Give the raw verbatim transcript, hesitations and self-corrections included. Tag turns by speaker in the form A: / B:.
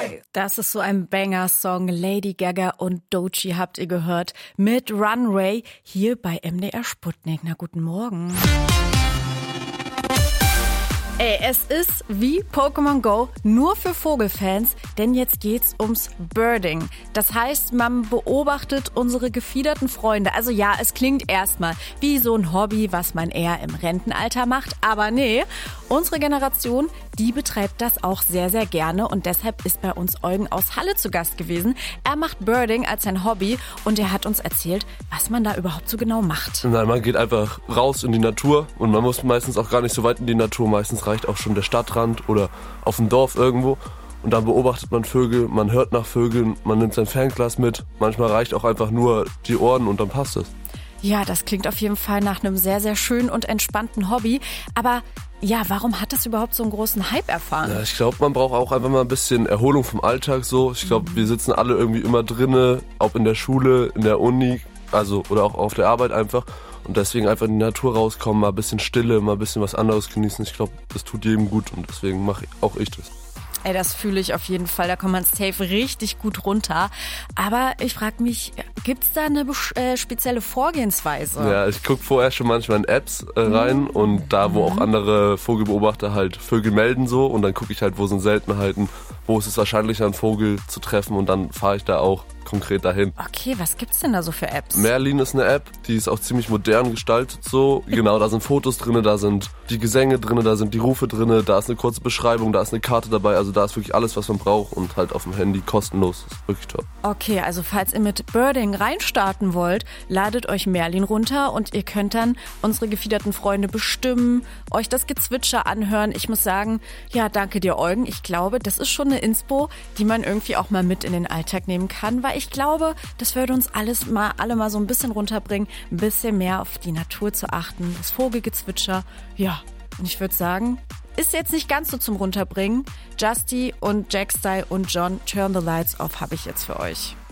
A: Runway. Das ist so ein Banger-Song. Lady Gaga und Doechii habt ihr gehört mit Runway hier bei M D R Sputnik. Na, guten Morgen. Ey, es ist wie Pokémon Go, nur für Vogelfans, denn jetzt geht's ums Birding. Das heißt, man beobachtet unsere gefiederten Freunde. Also ja, es klingt erstmal wie so ein Hobby, was man eher im Rentenalter macht, aber nee, unsere Generation, die betreibt das auch sehr, sehr gerne und deshalb ist bei uns Eugen aus Halle zu Gast gewesen. Er macht Birding als sein Hobby und er hat uns erzählt, was man da überhaupt so genau macht.
B: Nein, man geht einfach raus in die Natur und man muss meistens auch gar nicht so weit in die Natur, meistens reicht auch schon der Stadtrand oder auf dem Dorf irgendwo und dann beobachtet man Vögel, man hört nach Vögeln, man nimmt sein Fernglas mit, manchmal reicht auch einfach nur die Ohren und dann passt es.
A: Ja, das klingt auf jeden Fall nach einem sehr, sehr schönen und entspannten Hobby, aber ja, warum hat das überhaupt so einen großen Hype erfahren?
B: Ja, ich glaube, man braucht auch einfach mal ein bisschen Erholung vom Alltag so. Ich glaube, wir sitzen alle irgendwie immer drinne, ob in der Schule, in der Uni, also oder auch auf der Arbeit einfach. Und deswegen einfach in die Natur rauskommen, mal ein bisschen Stille, mal ein bisschen was anderes genießen. Ich glaube, das tut jedem gut und deswegen mache auch ich das.
A: Ey, das fühle ich auf jeden Fall, da kommt man safe richtig gut runter. Aber ich frage mich, gibt's da eine äh, spezielle Vorgehensweise?
B: Ja, ich gucke vorher schon manchmal in Apps äh, rein mhm. und da, wo auch andere Vogelbeobachter halt Vögel melden so und dann gucke ich halt, wo sind Seltenheiten, wo ist es wahrscheinlicher, einen Vogel zu treffen und dann fahre ich da auch konkret dahin.
A: Okay, was gibt's denn da so für Apps?
B: Merlin ist eine App, die ist auch ziemlich modern gestaltet so. Genau, da sind Fotos drin, da sind die Gesänge drin, da sind die Rufe drin, da ist eine kurze Beschreibung, da ist eine Karte dabei. Also da ist wirklich alles, was man braucht und halt auf dem Handy kostenlos. Das ist wirklich top.
A: Okay, also falls ihr mit Birding reinstarten wollt, ladet euch Merlin runter und ihr könnt dann unsere gefiederten Freunde bestimmen, euch das Gezwitscher anhören. Ich muss sagen, ja, danke dir, Eugen. Ich glaube, das ist schon eine Inspo, die man irgendwie auch mal mit in den Alltag nehmen kann, weil ich glaube, das würde uns alles mal, alle mal so ein bisschen runterbringen, ein bisschen mehr auf die Natur zu achten, das Vogelgezwitscher. Ja, und ich würde sagen, ist jetzt nicht ganz so zum Runterbringen. Justy und Jack Style und John, Turn the Lights Off habe ich jetzt für euch.